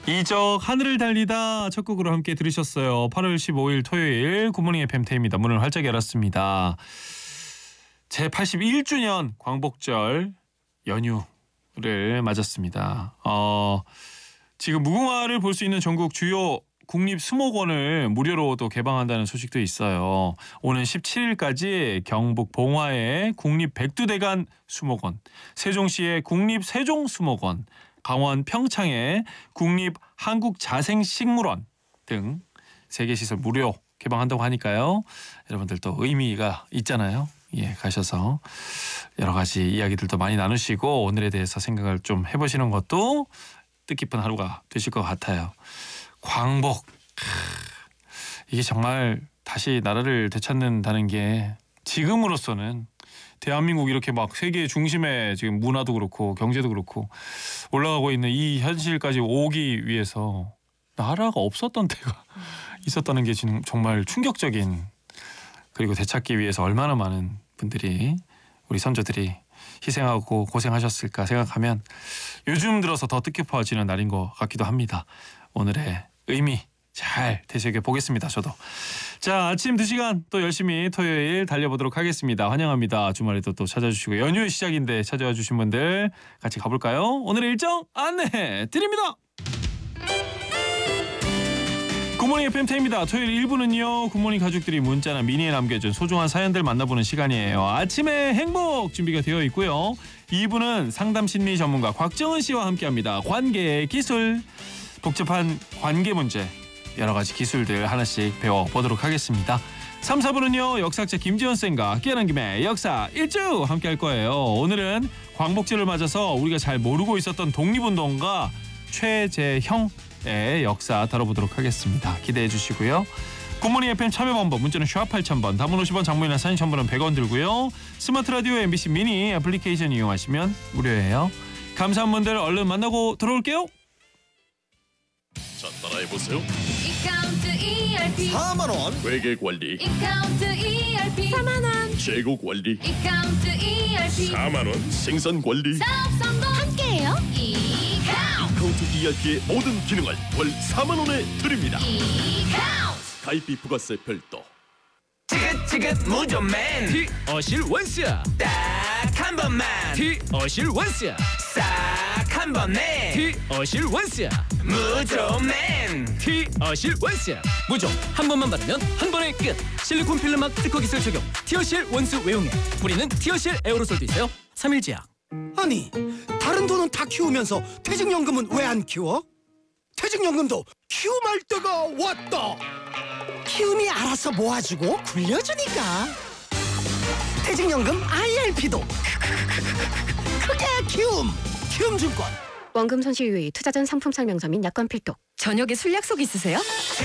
이적 하늘을 달리다 첫 곡으로 함께 들으셨어요. 8월 15일 토요일 굿모닝 FM 태입니다. 문을 활짝 열었습니다. 제81주년 광복절 연휴를 맞았습니다. 지금 무궁화를 볼 수 있는 전국 주요 국립수목원을 무료로 또 개방한다는 소식도 있어요. 오는 17일까지 경북 봉화의 국립백두대간 수목원, 세종시의 국립세종수목원, 강원 평창의 국립한국자생식물원 등 3개 시설 무료 개방한다고 하니까요. 여러분들 또 의미가 있잖아요. 예, 가셔서 여러 가지 이야기들도 많이 나누시고 오늘에 대해서 생각을 좀 해보시는 것도 뜻깊은 하루가 되실 것 같아요. 광복, 이게 정말 다시 나라를 되찾는다는 게 지금으로서는 대한민국 이렇게 막 세계 중심에 지금 문화도 그렇고 경제도 그렇고 올라가고 있는 이 현실까지 오기 위해서 나라가 없었던 때가 있었다는 게 지금 정말 충격적인, 그리고 되찾기 위해서 얼마나 많은 분들이 우리 선조들이 희생하고 고생하셨을까 생각하면 요즘 들어서 더 뜻깊어지는 날인 것 같기도 합니다. 오늘의 의미 잘 되새겨 보겠습니다. 저도. 자, 아침 2시간 또 열심히 토요일 달려보도록 하겠습니다. 환영합니다. 주말에도 또 찾아주시고 연휴의 시작인데 찾아와 주신 분들 같이 가볼까요? 오늘의 일정 안내 드립니다. 굿모닝 FM 태입니다. 토요일 1부는요. 굿모닝 가족들이 문자나 미니에 남겨준 소중한 사연들 만나보는 시간이에요. 아침의 행복 준비가 되어 있고요. 2부는 상담심리 전문가 곽정은 씨와 함께합니다. 관계의 기술, 복잡한 관계 문제, 여러 가지 기술들 하나씩 배워보도록 하겠습니다. 3, 4부는요. 역사학자 김지원 쌤과 깨어난 김에 역사 일주 함께 할 거예요. 오늘은 광복절을 맞아서 우리가 잘 모르고 있었던 독립운동가 최재형의 역사 다뤄보도록 하겠습니다. 기대해 주시고요. 굿모닝 FM 참여 방법 문자는 샵 8000번, 단문 50원, 장문이나 사진 첨부는 100원 들고요. 스마트 라디오 MBC 미니 애플리케이션 이용하시면 무료예요. 감사한 분들 얼른 만나고 들어올게요. 자, 따라해보세요. 이카운트 ERP 4만원 회계관리, 이카운트 ERP 4만원 재고관리, 이카운트 ERP 4만원 생산관리. 사업 성공 함께해요. 이카운트 ERP의 모든 기능을 월 4만원에 드립니다. 이카운트 가입비 부가세 별도. 지긋지긋 무좀맨 티어실 원스야 딱 한 번만 티어실 원스야 싹 한 번에 티어실 원스야 무좀맨 티어실 원스야 무좀 한 번만 바르면 한 번에 끝. 실리콘 필름막 특허 기술 적용 티어실 원스 외용액 뿌리는 티어실 에어로솔도 있어요. 3일제약. 아니, 다른 돈은 다 키우면서 퇴직연금은 왜 안 키워? 퇴직연금도 키움할 때가 왔다. 키움이 알아서 모아주고 굴려주니까. 퇴직연금 IRP도 크게 키움증권. 원금 손실 유의, 투자전 상품 설명서 및 약관 필독. 저녁에 술 약속 있으세요?